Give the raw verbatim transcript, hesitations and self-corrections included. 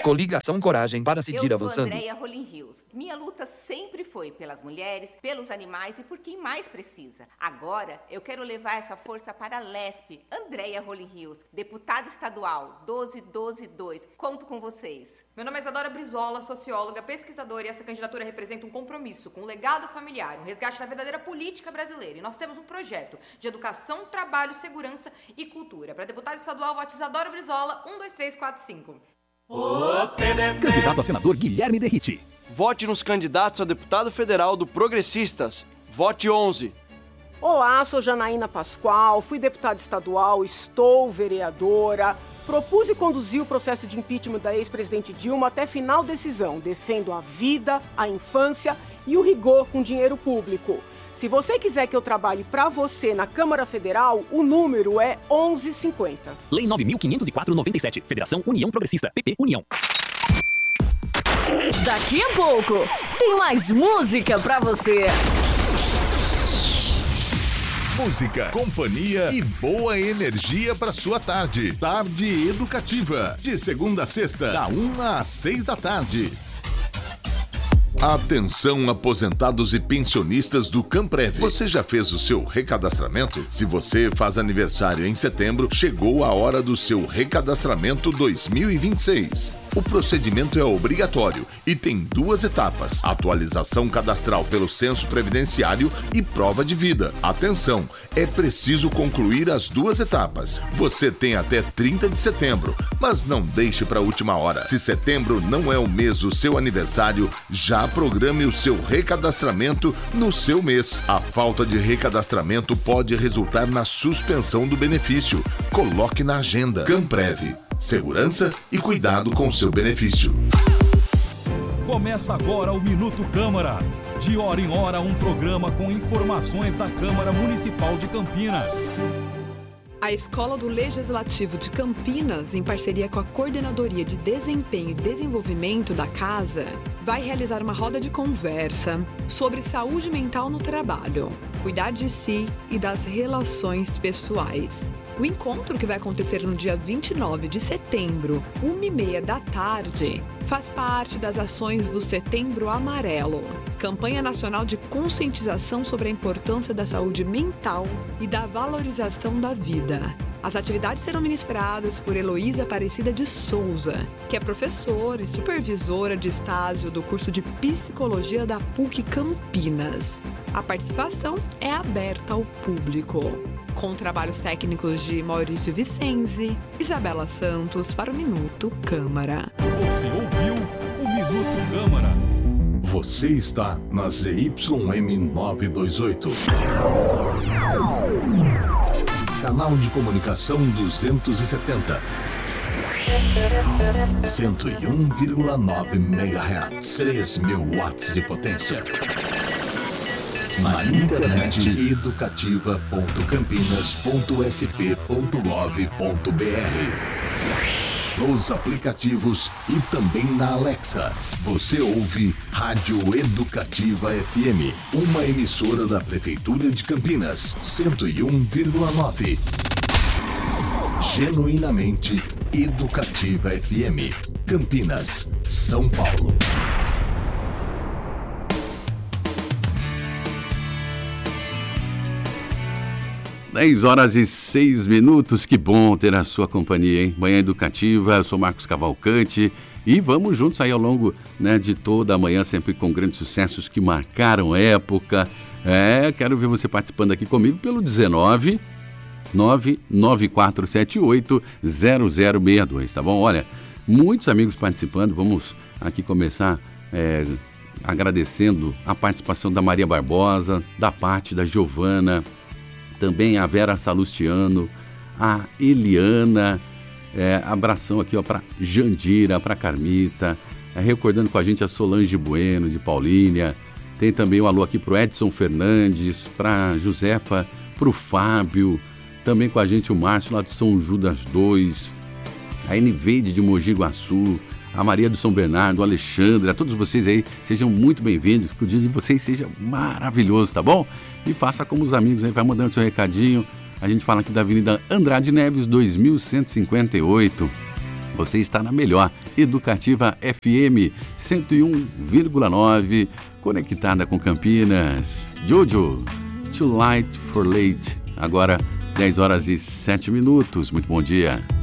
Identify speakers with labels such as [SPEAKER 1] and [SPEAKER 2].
[SPEAKER 1] Coligação Coragem para seguir
[SPEAKER 2] Eu sou
[SPEAKER 1] avançando.
[SPEAKER 2] Andréia Rolim Rios. Minha luta sempre foi pelas mulheres, pelos animais e por quem mais precisa. Agora, eu quero levar essa força para a L E S P. Andréia Rolim Rios, deputada estadual, doze doze dois. Conto com vocês.
[SPEAKER 3] Meu nome é Isadora Brizola, socióloga, pesquisadora, e essa candidatura representa um compromisso com o legado familiar, um resgate da verdadeira política brasileira. E nós temos um projeto de educação, trabalho, segurança e cultura. Para deputada estadual, vote Isadora Brizola, um dois três quatro cinco.
[SPEAKER 4] Candidato a senador Guilherme Derrite.
[SPEAKER 5] Vote nos candidatos a deputado federal do Progressistas. Vote onze.
[SPEAKER 6] Olá, sou Janaína Pascoal, fui deputada estadual, estou vereadora. Propus e conduzi o processo de impeachment da ex-presidente Dilma até final decisão. Defendo a vida, a infância e o rigor com dinheiro público. Se você quiser que eu trabalhe para você na Câmara Federal, o número é onze cinquenta.
[SPEAKER 4] Lei nove mil quinhentos e quatro noventa e sete. Federação União Progressista. P P União.
[SPEAKER 7] Daqui a pouco tem mais música para você.
[SPEAKER 8] Música, companhia e boa energia para sua tarde. Tarde Educativa, de segunda a sexta, da uma às seis da tarde. Atenção, aposentados e pensionistas do Camprev. Você já fez o seu recadastramento? Se você faz aniversário em setembro, chegou a hora do seu recadastramento dois mil e vinte e seis. O procedimento é obrigatório e tem duas etapas: atualização cadastral pelo censo previdenciário e prova de vida. Atenção, é preciso concluir as duas etapas. Você tem até trinta de setembro, mas não deixe para a última hora. Se setembro não é o mês do seu aniversário, já programe o seu recadastramento no seu mês. A falta de recadastramento pode resultar na suspensão do benefício. Coloque na agenda. Camprev. Segurança e cuidado com seu benefício.
[SPEAKER 9] Começa agora o Minuto Câmara. De hora em hora, um programa com informações da Câmara Municipal de Campinas.
[SPEAKER 10] A Escola do Legislativo de Campinas, em parceria com a Coordenadoria de Desempenho e Desenvolvimento da Casa, vai realizar uma roda de conversa sobre saúde mental no trabalho, cuidar de si e das relações pessoais. O encontro, que vai acontecer no dia vinte e nove de setembro, uma e meia da tarde, faz parte das ações do Setembro Amarelo, campanha nacional de conscientização sobre a importância da saúde mental e da valorização da vida. As atividades serão ministradas por Heloísa Aparecida de Souza, que é professora e supervisora de estágio do curso de Psicologia da P U C Campinas. A participação é aberta ao público, com trabalhos técnicos de Maurício Vicenzi, Isabela Santos para o Minuto Câmara.
[SPEAKER 9] Você ouviu o Minuto Câmara.
[SPEAKER 8] Você está na Z Y M novecentos e vinte e oito. Canal de comunicação duzentos e setenta. cento e um vírgula nove megahertz. três mil watts de potência. Na internet, educativa ponto campinas ponto s p ponto gov ponto b r. Nos aplicativos e também na Alexa. Você ouve Rádio Educativa F M, uma emissora da Prefeitura de Campinas, cento e um vírgula nove. Genuinamente Educativa F M, Campinas, São Paulo.
[SPEAKER 11] dez horas e seis minutos, que bom ter a sua companhia, hein? Manhã Educativa, eu sou Marcos Cavalcante e vamos juntos aí ao longo, né, de toda a manhã, sempre com grandes sucessos que marcaram época. É, quero ver você participando aqui comigo pelo dezenove, nove nove quatro sete oito, zero zero seis dois, tá bom? Olha, muitos amigos participando, vamos aqui começar é, agradecendo a participação da Maria Barbosa, da parte da Giovana, também a Vera Salustiano, a Eliana, é, abração aqui para Jandira, para Carmita, é, recordando com a gente a Solange Bueno, de Paulínia, tem também um alô aqui para o Edson Fernandes, para Josefa, para o Fábio, também com a gente o Márcio lá do São Judas dois, a Eniveide de Mogi Guaçu, a Maria do São Bernardo, o Alexandre, a todos vocês aí, sejam muito bem-vindos, que o dia de vocês seja maravilhoso, tá bom? E faça como os amigos aí, vai mandando seu recadinho. A gente fala aqui da Avenida Andrade Neves, dois mil cento e cinquenta e oito. Você está na melhor Educativa F M cento e um vírgula nove, conectada com Campinas. Jojo, Too Light for Late. Agora, dez horas e sete minutos. Muito bom dia.